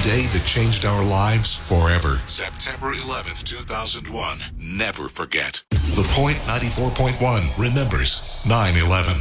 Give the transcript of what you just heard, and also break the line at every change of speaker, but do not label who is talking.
day that changed our lives forever. September 11th, 2001. Never forget. The Point 94.1 remembers 9/11.